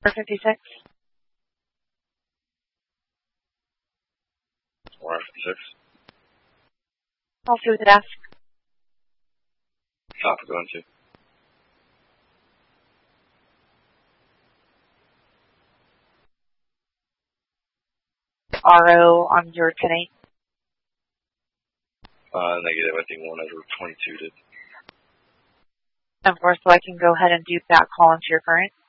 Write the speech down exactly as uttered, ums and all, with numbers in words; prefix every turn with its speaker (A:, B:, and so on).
A: four fifty-six.
B: four fifty-six.
A: I'll see what it asks.
B: Copy, going to.
A: R O on your ten eight.
B: Uh, negative, I think one over twenty-two did.
A: Of course, so I can go ahead and do that call into your current.